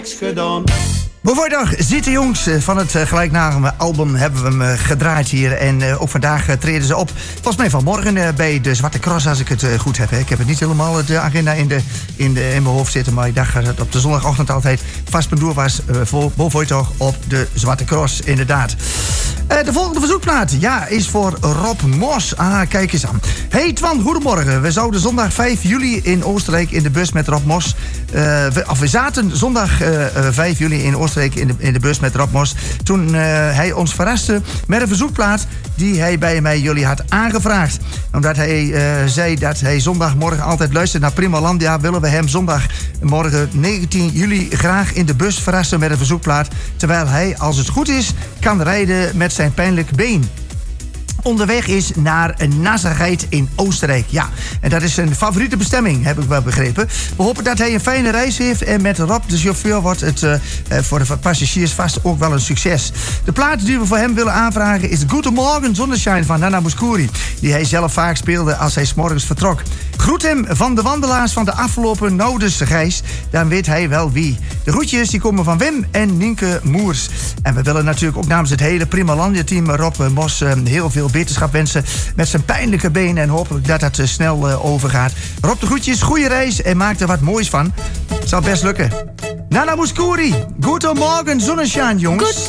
gedaan. Goedemiddag, zitten jongens van het gelijknamige album hebben we hem gedraaid hier. En ook vandaag treden ze op. Volgens mij vanmorgen bij de Zwarte Cross, als ik het goed heb. Hè. Ik heb het niet helemaal de agenda in mijn hoofd zitten. Maar ik dacht dat het op de zondagochtend altijd vast pendoer was. Voor toch op de Zwarte Cross, inderdaad. De volgende verzoekplaat is voor Rob Mos. Kijk eens aan. Hey Twan, goedemorgen. We zouden zondag 5 juli in Oostenrijk in de bus met Rob Mos. We zaten zondag 5 juli in Oostenrijk in de bus met Rob Mos. Toen hij ons verraste met een verzoekplaat die hij bij mij jullie had aangevraagd. Omdat hij zei dat hij zondagmorgen altijd luistert naar Prima Landia, willen we hem zondagmorgen 19 juli graag in de bus verrassen met een verzoekplaat. Terwijl hij, als het goed is, kan rijden met zijn pijnlijk been. Onderweg is naar Nazareth in Oostenrijk. Ja, en dat is zijn favoriete bestemming, heb ik wel begrepen. We hopen dat hij een fijne reis heeft. En met Rob, de chauffeur, wordt het voor de passagiers vast ook wel een succes. De plaat die we voor hem willen aanvragen is Goedemorgen Sonnenschein van Nana Mouskouri. Die hij zelf vaak speelde als hij 's morgens vertrok. Groet hem van de wandelaars van de afgelopen Noudesreis. Dan weet hij wel wie. De groetjes die komen van Wim en Nienke Moers. En we willen natuurlijk ook namens het hele Prima Landia team Rob Mos heel veel beterschap wensen met zijn pijnlijke benen en hopelijk dat dat snel overgaat. Rob, de groetjes, goede reis en maak er wat moois van. Zal best lukken. Nana Mouskouri, Goedemorgen Sonnenschein, jongens.